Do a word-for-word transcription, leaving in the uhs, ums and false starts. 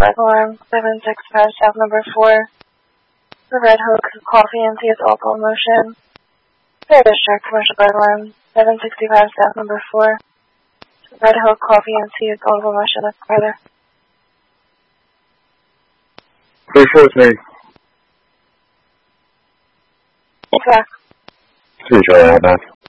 Black Alarm, seven six five, staff number four. The Red Hook Coffee and Tea is all full motion. Fair District, Commercial Black Alarm, seven sixty-five, staff number four. Red Hook Coffee and Tea is all full motion. That's further. three four three. It's back. three Charlie, back.